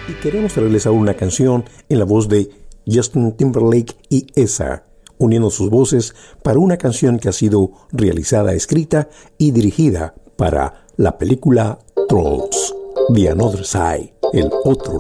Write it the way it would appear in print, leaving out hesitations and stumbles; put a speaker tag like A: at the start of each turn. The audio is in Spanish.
A: Y queremos realizar una canción en la voz de Justin Timberlake y Esa, uniendo sus voces para una canción que ha sido realizada, escrita y dirigida para la película Trolls, The Another Side, el otro